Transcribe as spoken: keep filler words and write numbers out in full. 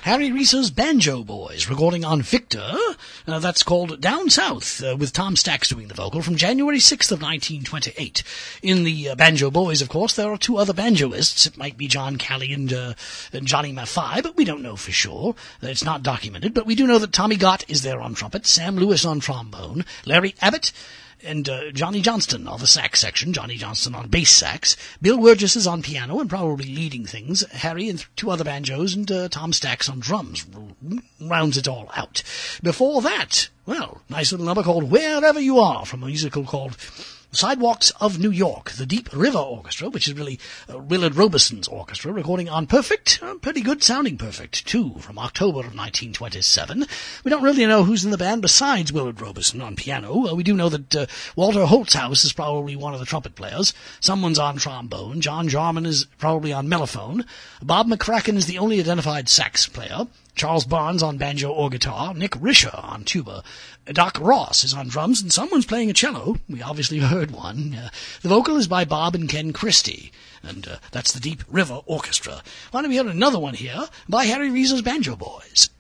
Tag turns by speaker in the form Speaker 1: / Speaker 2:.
Speaker 1: Harry Reese's Banjo Boys, recording on Victor. Uh, that's called Down South, uh, with Tom Stax doing the vocal, from January sixth of nineteen twenty-eight. In the uh, Banjo Boys, of course, there are two other banjoists. It might be John Callie and, uh, and Johnny Maffei, but we don't know for sure. It's not documented, but we do know that Tommy Gott is there on trumpet, Sam Lewis on trombone, Larry Abbott and uh, Johnny Johnston on the sax section, Johnny Johnston on bass sax, Bill Wurgis is on piano and probably leading things, Harry and th- two other banjos, and uh, Tom Stax on drums rounds it all out. Before that, well, nice little number called Wherever You Are, from a musical called Sidewalks of New York, the Deep River Orchestra, which is really uh, Willard Robeson's orchestra, recording on Perfect, uh, pretty good sounding Perfect, too, from October of nineteen twenty-seven. We don't really know who's in the band besides Willard Robeson on piano. Uh, we do know that uh, Walter Holtzhaus is probably one of the trumpet players. Someone's on trombone. John Jarman is probably on mellophone. Bob McCracken is the only identified sax player. Charles Barnes on banjo or guitar, Nick Risher on tuba, Doc Ross is on drums, and someone's playing a cello. We obviously heard one. Uh, the vocal is by Bob and Ken Christie, and uh, that's the Deep River Orchestra. Why don't we hear another one here by Harry Reese's Banjo Boys?